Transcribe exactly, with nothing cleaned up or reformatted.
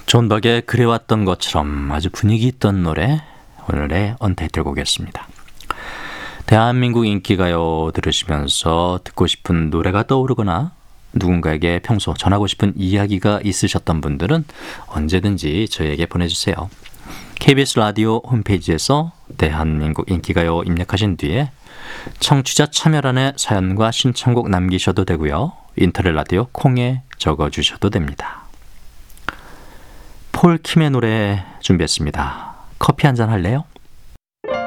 존 박의 그래왔던 것처럼 아주 분위기 있던 노래, 오늘의 언타이틀 곡이었습니다. 대한민국 인기가요 들으시면서 듣고 싶은 노래가 떠오르거나 누군가에게 평소 전하고 싶은 이야기가 있으셨던 분들은 언제든지 저희에게 보내주세요. 케이비에스 라디오 홈페이지에서 대한민국 인기가요 입력하신 뒤에 청취자 참여란에 사연과 신청곡 남기셔도 되고요. 인터넷 라디오 콩에 적어주셔도 됩니다. 폴킴의 노래 준비했습니다. 커피 한잔 할래요?